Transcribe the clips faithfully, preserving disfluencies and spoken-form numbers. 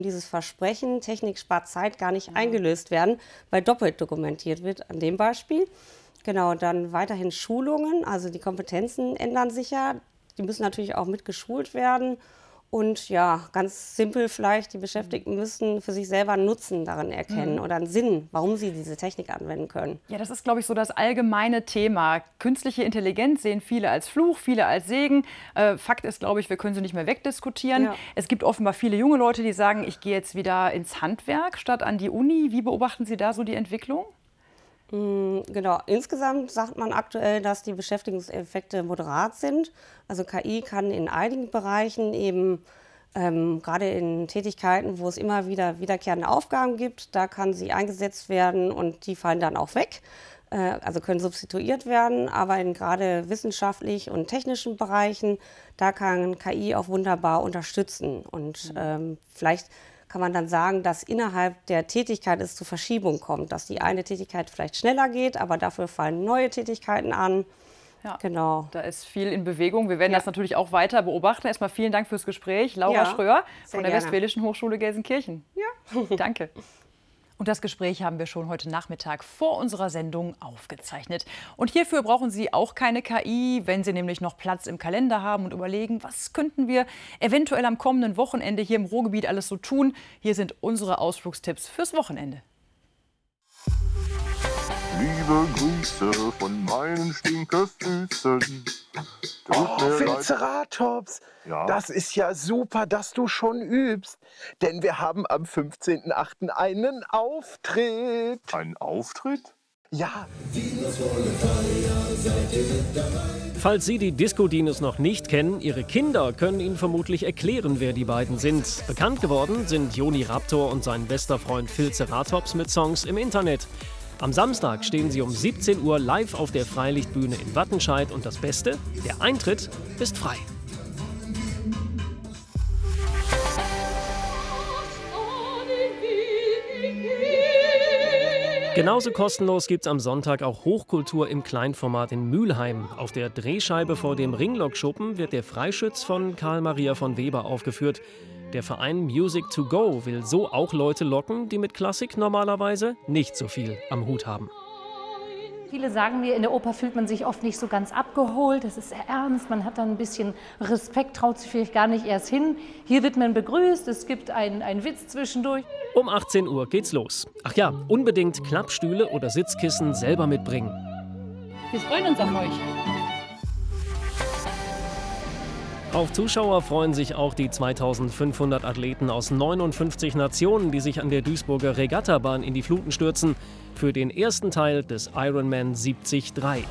dieses Versprechen, Technik spart Zeit, gar nicht eingelöst werden, weil doppelt dokumentiert wird an dem Beispiel. Genau, dann weiterhin Schulungen, also die Kompetenzen ändern sich ja, die müssen natürlich auch mit geschult werden. Und ja, ganz simpel vielleicht, die Beschäftigten müssen für sich selber einen Nutzen darin erkennen Mhm. oder einen Sinn, warum sie diese Technik anwenden können. Ja, das ist, glaube ich, so das allgemeine Thema. Künstliche Intelligenz sehen viele als Fluch, viele als Segen. Äh, Fakt ist, glaube ich, wir können sie nicht mehr wegdiskutieren. Ja. Es gibt offenbar viele junge Leute, die sagen, ich gehe jetzt wieder ins Handwerk statt an die Uni. Wie beobachten Sie da so die Entwicklung? Mm, Genau, insgesamt sagt man aktuell, dass die Beschäftigungseffekte moderat sind. Also K I kann in einigen Bereichen eben, ähm, gerade in Tätigkeiten, wo es immer wieder wiederkehrende Aufgaben gibt, da kann sie eingesetzt werden und die fallen dann auch weg, äh, also können substituiert werden. Aber in gerade wissenschaftlich und technischen Bereichen, da kann K I auch wunderbar unterstützen. Und ähm, vielleicht kann man dann sagen, dass innerhalb der Tätigkeit es zu Verschiebung kommt, dass die eine Tätigkeit vielleicht schneller geht, aber dafür fallen neue Tätigkeiten an. Ja, Genau. da ist viel in Bewegung. Wir werden Ja. das natürlich auch weiter beobachten. Erstmal vielen Dank fürs Gespräch. Laura Ja, Schröer sehr von der gerne. Westfälischen Hochschule Gelsenkirchen. Ja. Danke. Und das Gespräch haben wir schon heute Nachmittag vor unserer Sendung aufgezeichnet. Und hierfür brauchen Sie auch keine K I, wenn Sie nämlich noch Platz im Kalender haben und überlegen, was könnten wir eventuell am kommenden Wochenende hier im Ruhrgebiet alles so tun. Hier sind unsere Ausflugstipps fürs Wochenende. Liebe Grüße von meinen Stinkefüßen. Tut Oh, mir leid. Filzeratops, Ja? das ist ja super, dass du schon übst. Denn wir haben am fünfzehnten achten einen Auftritt. Ein Auftritt? Ja, Falls Sie die Disco-Dinos noch nicht kennen, Ihre Kinder können Ihnen vermutlich erklären, wer die beiden sind. Bekannt geworden sind Joni Raptor und sein bester Freund Filzeratops mit Songs im Internet. Am Samstag stehen sie um siebzehn Uhr live auf der Freilichtbühne in Wattenscheid und das Beste, der Eintritt ist frei. Genauso kostenlos gibt's am Sonntag auch Hochkultur im Kleinformat in Mülheim. Auf der Drehscheibe vor dem Ringlockschuppen wird der Freischütz von Karl Maria von Weber aufgeführt. Der Verein Music to Go will so auch Leute locken, die mit Klassik normalerweise nicht so viel am Hut haben. Viele sagen mir, in der Oper fühlt man sich oft nicht so ganz abgeholt, es ist sehr ernst, man hat dann ein bisschen Respekt, traut sich vielleicht gar nicht erst hin. Hier wird man begrüßt, es gibt einen, einen Witz zwischendurch. Um achtzehn Uhr geht's los. Ach ja, unbedingt Klappstühle oder Sitzkissen selber mitbringen. Wir freuen uns auf euch. Auf Zuschauer freuen sich auch die zweitausendfünfhundert Athleten aus neunundfünfzig Nationen, die sich an der Duisburger Regattabahn in die Fluten stürzen, für den ersten Teil des Ironman siebzig drei.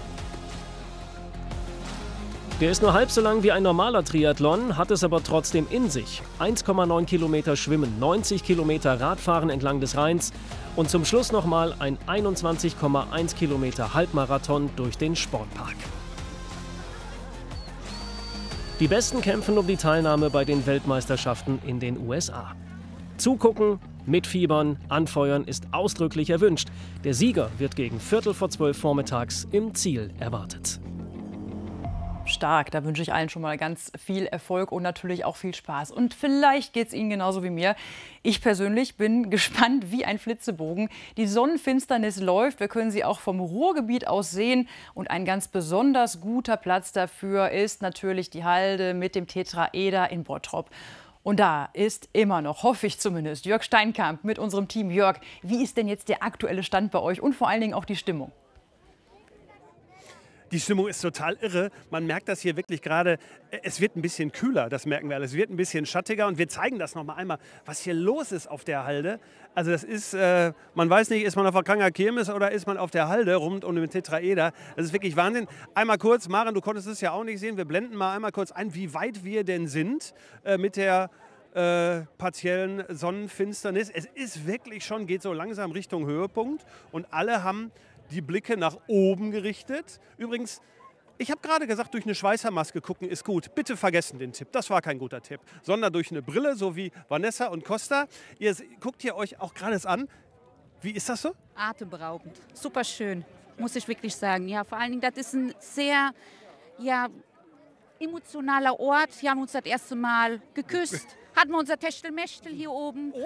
Der ist nur halb so lang wie ein normaler Triathlon, hat es aber trotzdem in sich. eins Komma neun Kilometer Schwimmen, neunzig Kilometer Radfahren entlang des Rheins und zum Schluss nochmal ein einundzwanzig Komma eins Kilometer Halbmarathon durch den Sportpark. Die Besten kämpfen um die Teilnahme bei den Weltmeisterschaften in den U S A. Zugucken, mitfiebern, anfeuern ist ausdrücklich erwünscht. Der Sieger wird gegen Viertel vor zwölf vormittags im Ziel erwartet. Stark, da wünsche ich allen schon mal ganz viel Erfolg und natürlich auch viel Spaß. Und vielleicht geht es Ihnen genauso wie mir. Ich persönlich bin gespannt wie ein Flitzebogen. Die Sonnenfinsternis läuft, wir können sie auch vom Ruhrgebiet aus sehen. Und ein ganz besonders guter Platz dafür ist natürlich die Halde mit dem Tetraeder in Bottrop. Und da ist immer noch, hoffe ich zumindest, Jörg Steinkamp mit unserem Team. Jörg, wie ist denn jetzt der aktuelle Stand bei euch und vor allen Dingen auch die Stimmung? Die Stimmung ist total irre. Man merkt das hier wirklich gerade. Es wird ein bisschen kühler, das merken wir alle. Es wird ein bisschen schattiger und wir zeigen das noch mal einmal, was hier los ist auf der Halde. Also das ist, äh, man weiß nicht, ist man auf der Kranger Kirmes oder ist man auf der Halde rund um den Tetraeder. Das ist wirklich Wahnsinn. Einmal kurz, Maren, du konntest es ja auch nicht sehen. Wir blenden mal einmal kurz ein, wie weit wir denn sind äh, mit der äh, partiellen Sonnenfinsternis. Es ist wirklich schon, geht so langsam Richtung Höhepunkt und alle haben die Blicke nach oben gerichtet. Übrigens, ich habe gerade gesagt, durch eine Schweißermaske gucken ist gut. Bitte vergessen den Tipp, das war kein guter Tipp. Sondern durch eine Brille, so wie Vanessa und Costa. Ihr guckt hier euch auch gerade an. Wie ist das so? Atemberaubend, super schön, muss ich wirklich sagen. Ja, vor allen Dingen, das ist ein sehr ja, emotionaler Ort. Wir haben uns das erste Mal geküsst, hatten wir unser Techtelmechtel hier oben.